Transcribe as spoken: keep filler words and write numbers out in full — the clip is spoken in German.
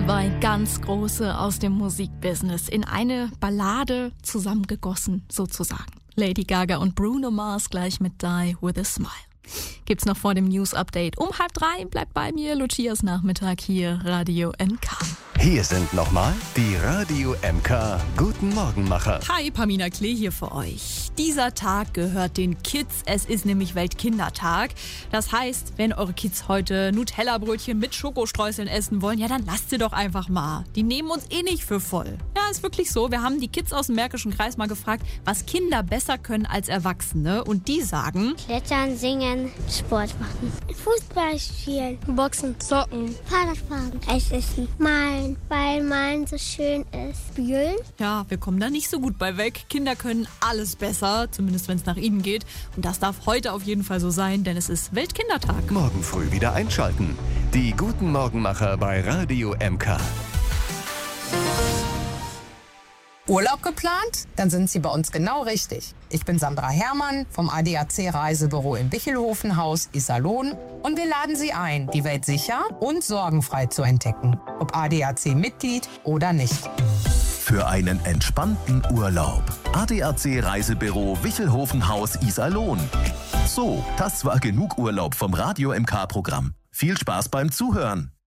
Zwei ganz große aus dem Musikbusiness in eine Ballade zusammengegossen, sozusagen. Lady Gaga und Bruno Mars gleich mit Die With A Smile. Gibt's noch vor dem News-Update um halb drei. Bleibt bei mir, Lucias Nachmittag hier, Radio M K. Hier sind nochmal die Radio M K Guten Morgenmacher. Hi, Pamina Klee hier für euch. Dieser Tag gehört den Kids. Es ist nämlich Weltkindertag. Das heißt, wenn eure Kids heute Nutella-Brötchen mit Schokostreuseln essen wollen, ja, dann lasst sie doch einfach mal. Die nehmen uns eh nicht für voll. Ja, ist wirklich so. Wir haben die Kids aus dem Märkischen Kreis mal gefragt, was Kinder besser können als Erwachsene. Und die sagen: Klettern, singen, Sport machen. Fußball spielen, Boxen, Zocken, Fahrradfahren, Eis essen, malen, weil Malen so schön ist. Spielen. Ja, wir kommen da nicht so gut bei weg. Kinder können alles besser, zumindest wenn es nach ihnen geht. Und das darf heute auf jeden Fall so sein, denn es ist Weltkindertag. Morgen früh wieder einschalten. Die Guten Morgenmacher bei Radio M K. Urlaub geplant? Dann sind Sie bei uns genau richtig. Ich bin Sandra Herrmann vom A D A C Reisebüro im Bichelhofenhaus Iserlohn und wir laden Sie ein, die Welt sicher und sorgenfrei zu entdecken. Ob A D A C-Mitglied oder nicht. Für einen entspannten Urlaub. A D A C Reisebüro Wichelhofenhaus Iserlohn. So, das war genug Urlaub vom Radio M K-Programm. Viel Spaß beim Zuhören.